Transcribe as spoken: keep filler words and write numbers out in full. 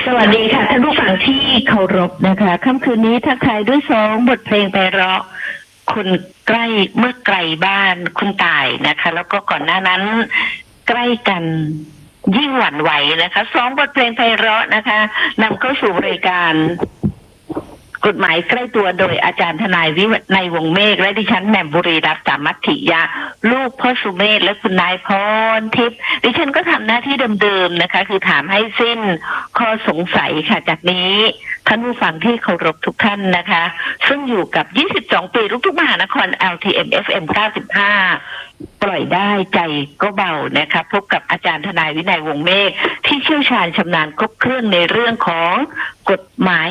สวัสดีค่ะท่านผู้ฟังที่เคารพนะคะค่ำคืนนี้ทักทายด้วยสองบทเพลงไพเราะคนใกล้เมื่อไกลบ้านคุณต่ายนะคะแล้วก็ก่อนหน้านั้นใกล้กันยิ่งหวั่นไหวนะคะสองบทเพลงไพเราะนะคะนำเข้าสู่รายการกฎหมายใกล้ตัวโดยอาจารย์ทนายวินัยวงศ์เมฆและดิฉันแหม่มบุรีรัตน์สามัคคิยาลูกพ่อสุเมธและคุณนายพรทิพย์ดิฉันก็ทำหน้าที่เดิมๆนะคะคือถามให้สิ้นข้อสงสัยค่ะจากนี้ท่านผู้ฟังที่เคารพทุกท่านนะคะซึ่งอยู่กับยี่สิบสองปีลูกทุ่งมหานคร แอล ที เอ็ม เอฟ เอ็ม เก้าสิบห้าปล่อยได้ใจก็เบานะคะพบกับอาจารย์ทนายวินัยวงศ์เมฆที่เชี่ยวชาญชำนาญครบเครื่องในเรื่องของกฎหมาย